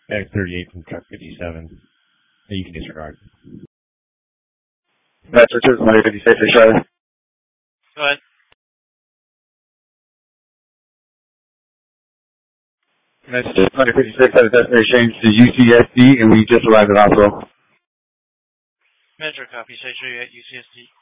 X38 from truck 57 that you can disregard. That's for 256, Charlie. Go ahead. That's 256 at a destination change to UCSD, and we just arrived at hospital. Metro copy, say sure you're at UCSD.